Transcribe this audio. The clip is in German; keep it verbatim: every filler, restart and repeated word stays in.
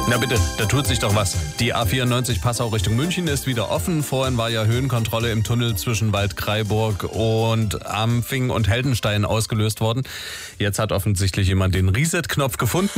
Na bitte, da tut sich doch was. Die A vierundneunzig Passau Richtung München ist wieder offen. Vorhin war ja Höhenkontrolle im Tunnel zwischen Waldkraiburg und Ampfing und Heldenstein ausgelöst worden. Jetzt hat offensichtlich jemand den Reset-Knopf gefunden.